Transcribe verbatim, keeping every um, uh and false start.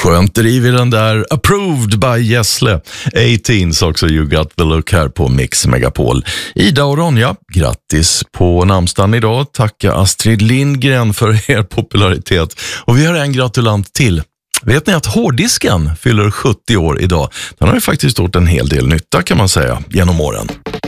Skönt driv i den där. Approved by Gessle. arton också, You Got The Look här på Mix Megapol. Ida och Ronja, grattis på namnsdagen idag. Tacka Astrid Lindgren för er popularitet. Och vi har en gratulant till. Vet ni att hårddisken fyller sjuttio år idag? Den har ju faktiskt gjort en hel del nytta kan man säga genom åren.